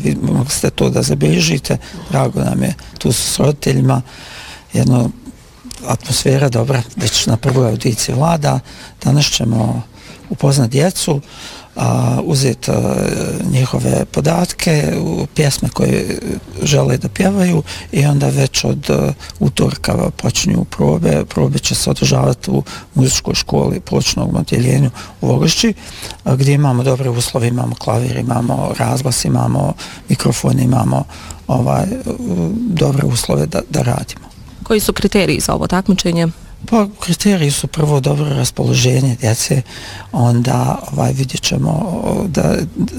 mogli ste to da zabilježite, drago nam je, tu su s roditeljima, jedno atmosfera dobra, već na prvoj audiciji vlada. Danas ćemo upoznat djecu, uzeti njihove podatke, pjesme koje žele da pjevaju i onda već od utorka počinju probe. Probe će se održavati u muzičkoj školi početnom odjeljenju u Vogršći, gdje imamo dobre uslove, imamo klavir, imamo razglas, imamo mikrofon, imamo dobre uslove da radimo. Koji su kriteriji za ovo takmičenje? Pa kriteriji su prvo dobro raspoloženje djece, onda vidjet ćemo da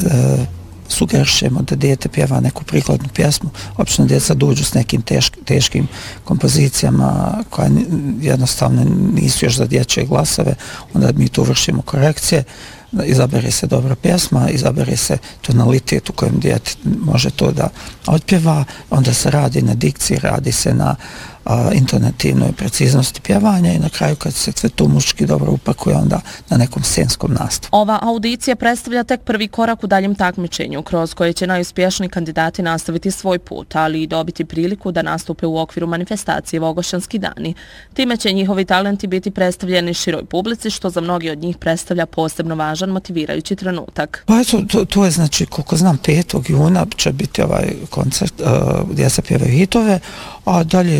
sugerišemo da dijete pjeva neku prikladnu pjesmu. Obično djeca dođu s nekim teškim kompozicijama koja jednostavno nisu još za dječje glasove, onda mi tu vršimo korekcije, izabere se dobra pjesma, izabere se tonalitet u kojem dijete može to da otpjeva, onda se radi na dikciji, radi se na intonativnoj preciznosti pjevanja i na kraju kad se sve to muški dobro upakuje onda na nekom scenskom nastupu. Ova audicija predstavlja tek prvi korak u daljem takmičenju kroz koje će najuspješniji kandidati nastaviti svoj put, ali i dobiti priliku da nastupe u okviru manifestacije Vogošćanski dani. Time će njihovi talenti biti predstavljeni široj publici, što za mnogi od njih predstavlja posebno važan motivirajući trenutak. Pa to je znači, koliko znam, 5. juna će biti ovaj koncert gdje se pjevaju hitove, a dalje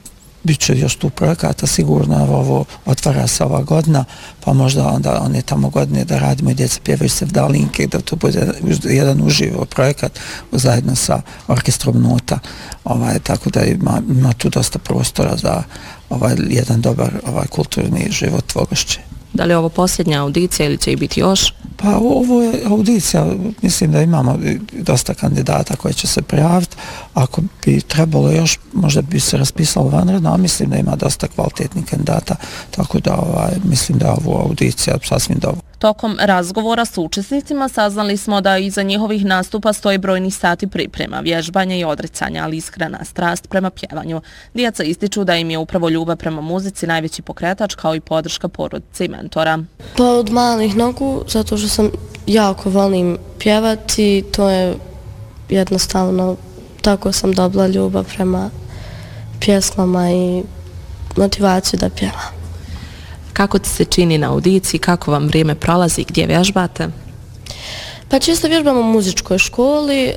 biće još tu projekata, sigurno ovo otvara se ova godina, pa možda onda one tamo godine da radimo i djeca pjevaju se vdalinke, da to bude jedan uživo projekat zajedno sa orkestrom nota, tako da ima tu dosta prostora za jedan dobar kulturni život Vogošće. Da li je ovo posljednja audicija ili će i biti još? Pa ovo je audicija, mislim da imamo dosta kandidata koji će se prijaviti. Ako bi trebalo još, možda bi se raspisalo vanredno, a mislim da ima dosta kvalitetnih kandidata, tako da mislim da je ovo audicija sasvim dobro. Tokom razgovora s učesnicima saznali smo da iza njihovih nastupa stoji brojni sati priprema, vježbanja i odricanja, ali iskrena strast prema pjevanju. Djeca ističu da im je upravo ljubav prema muzici najveći pokretač, kao i podrška porodice i mentora. Pa od malih nogu, zato što sam jako volim pjevati, to je jednostavno, tako sam dobila ljubav prema pjesmama i motivaciju da pjevam. Kako ti se čini na audiciji, kako vam vrijeme prolazi, gdje vježbate? Pa često vježbam u muzičkoj školi,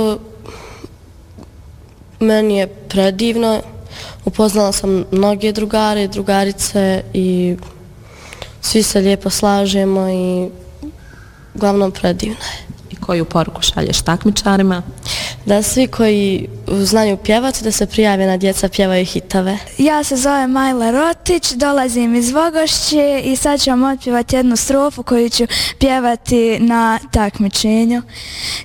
meni je predivno, upoznala sam mnoge drugare i drugarice i svi se lijepo slažemo i uglavnom predivno je. I koju poruku šalješ takmičarima? Da svi koji znaju pjevati, da se prijave na Djeca pjevaju hitove. Ja se zovem Majla Rotić, dolazim iz Vogošće i sad ću vam otpjevati jednu strofu koju ću pjevati na takmičenju.